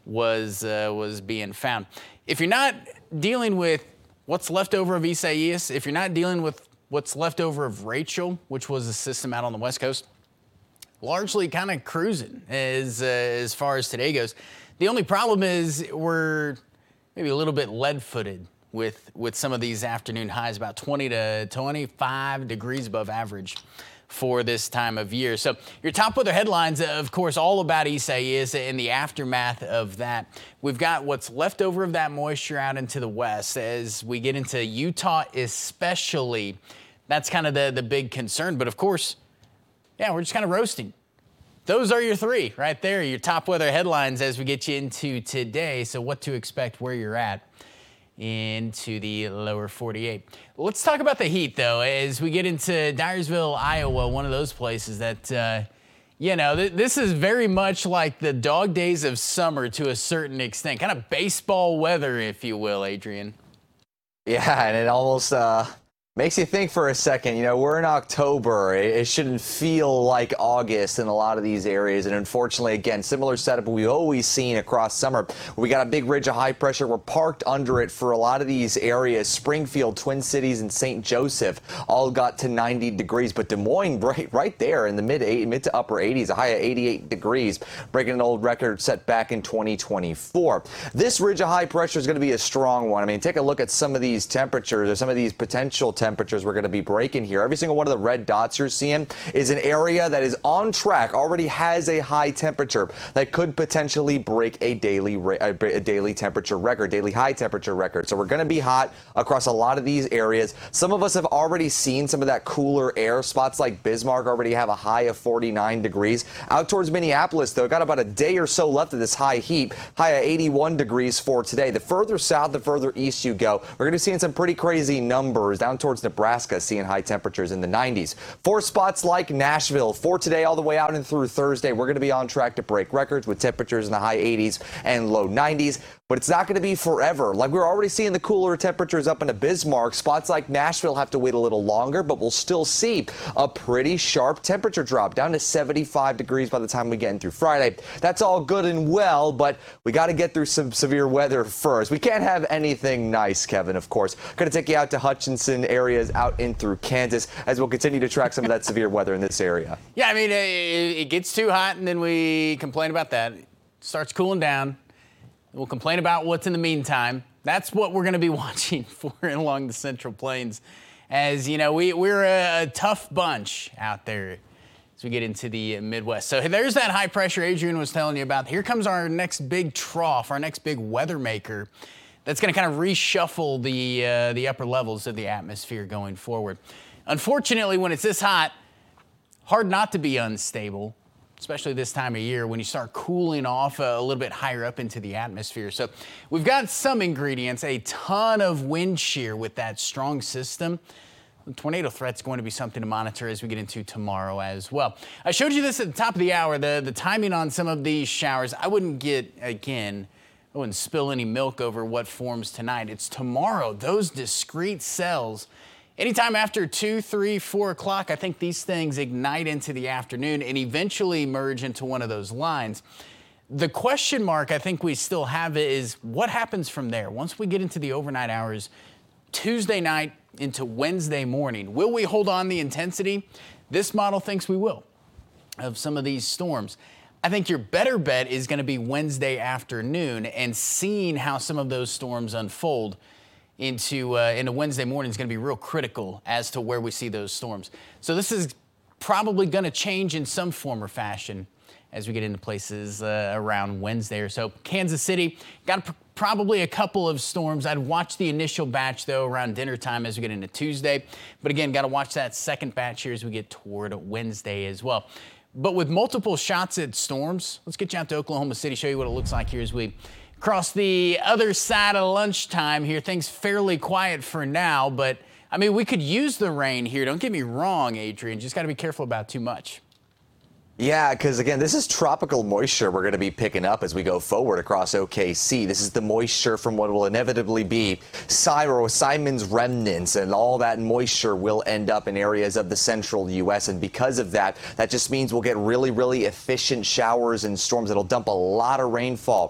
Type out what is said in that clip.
was being found. If you're not dealing with what's left over of Isaias, if you're not dealing with what's left over of Rachel, which was a system out on the West Coast, largely kind of cruising as far as today goes. The only problem is we're maybe a little bit lead-footed with some of these afternoon highs, about 20 to 25 degrees above average for this time of year. So your top weather headlines, of course, all about Isaias and the aftermath of that. We've got what's left over of that moisture out into the west as we get into Utah especially. That's kind of the big concern. But of course, yeah, we're just kind of roasting. Those are your three right there, your top weather headlines as we get you into today. So what to expect where you're at into the lower 48. Let's talk about the heat, though, as we get into Dyersville, Iowa, one of those places that, this is very much like the dog days of summer to a certain extent, kind of baseball weather, if you will, Adrian. Yeah, and it almost makes you think for a second. We're in October. It shouldn't feel like August in a lot of these areas. And unfortunately, again, similar setup we've always seen across summer. We got a big ridge of high pressure. We're parked under it for a lot of these areas. Springfield, Twin Cities, and St. Joseph all got to 90 degrees. But Des Moines, right there in the mid to upper 80s, a high of 88 degrees, breaking an old record set back in 2024. This ridge of high pressure is going to be a strong one. I mean, take a look at some of these temperatures or some of these potential temperatures we're going to be breaking here. Every single one of the red dots you're seeing is an area that is on track, already has a high temperature that could potentially break a daily temperature record, daily high temperature record. So we're going to be hot across a lot of these areas. Some of us have already seen some of that cooler air. Spots like Bismarck already have a high of 49 degrees. Out towards Minneapolis, though, got about a day or so left of this high heat, high of 81 degrees for today. The further south, the further east you go, we're going to be seeing some pretty crazy numbers down towards Nebraska, seeing high temperatures in the 90s. For spots like Nashville, for today all the way out and through Thursday, we're going to be on track to break records with temperatures in the high 80s and low 90s. But it's not going to be forever. Like we're already seeing the cooler temperatures up into Bismarck. Spots like Nashville have to wait a little longer, but we'll still see a pretty sharp temperature drop down to 75 degrees by the time we get in through Friday. That's all good and well, but we got to get through some severe weather first. We can't have anything nice, Kevin, of course. Going to take you out to Hutchinson areas out in through Kansas as we'll continue to track some of that severe weather in this area. Yeah, I mean, it gets too hot and then we complain about that. It starts cooling down. We'll complain about what's in the meantime. That's what we're going to be watching for along the Central Plains. As you know, we're a tough bunch out there as we get into the Midwest. So there's that high pressure Adrian was telling you about. Here comes our next big trough, our next big weather maker that's going to kind of reshuffle the upper levels of the atmosphere going forward. Unfortunately, when it's this hot, hard not to be unstable, especially this time of year when you start cooling off a little bit higher up into the atmosphere. So we've got some ingredients, a ton of wind shear with that strong system. The tornado threat's going to be something to monitor as we get into tomorrow as well. I showed you this at the top of the hour, the timing on some of these showers. I wouldn't spill any milk over what forms tonight. It's tomorrow, those discrete cells. Anytime after 2, 3, 4 o'clock, I think these things ignite into the afternoon and eventually merge into one of those lines. The question mark I think we still have is what happens from there? Once we get into the overnight hours, Tuesday night into Wednesday morning, will we hold on the intensity? This model thinks we will of some of these storms. I think your better bet is going to be Wednesday afternoon and seeing how some of those storms unfold into Wednesday morning is going to be real critical as to where we see those storms. So this is probably going to change in some form or fashion as we get into places around Wednesday or so. Kansas City got probably a couple of storms. I'd watch the initial batch, though, around dinner time as we get into Tuesday. But again, got to watch that second batch here as we get toward Wednesday as well. But with multiple shots at storms, let's get you out to Oklahoma City, show you what it looks like here as we cross the other side of lunchtime here. Things fairly quiet for now, but I mean, we could use the rain here. Don't get me wrong, Adrian. Just got to be careful about too much. Yeah, because again, this is tropical moisture we're going to be picking up as we go forward across OKC. This is the moisture from what will inevitably be Simon's remnants, and all that moisture will end up in areas of the central U.S. And because of that, that just means we'll get really, really efficient showers and storms that'll dump a lot of rainfall